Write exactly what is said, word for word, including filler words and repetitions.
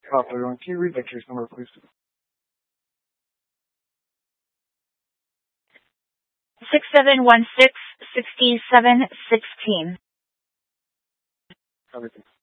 Copy, everyone. Can you read that case number, please? Six seven one six sixty seven sixteen. Everything.